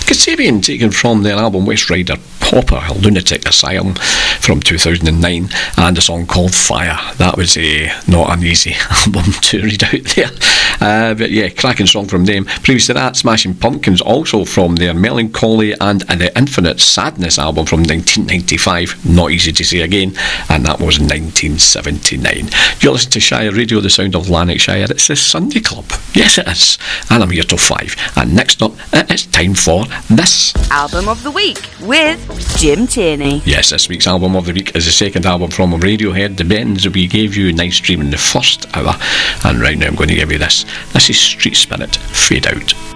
Kasabian, taken from their album West Rider Popper, Lunatic Asylum from 2009, and a song called Fire. That was not an easy album to read out there. But yeah, cracking song from them. Previous to that, Smashing Pumpkins, also from their Melancholy and the Infinite Sadness album from 1995. Not easy to say again, and that was 1979. You're listening to Shire Radio, the sound of Lanarkshire. It's the Sunday Club. Yes, it is. And I'm here till 5. And next up, it's time for this Album of the Week with Jim Tierney. Yes, this week's Album of the Week is the second album from Radiohead, The Bends. We gave you Nice Dream in the first hour, and right now I'm going to give you this. This is Street Spirit, Fade Out.